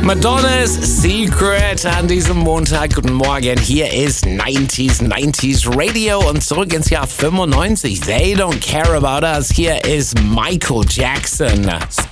Madonna's Secret an diesem Montag. Guten Morgen, hier ist 90s Radio und zurück ins Jahr 95. They don't care about us. Hier ist Michael Jackson.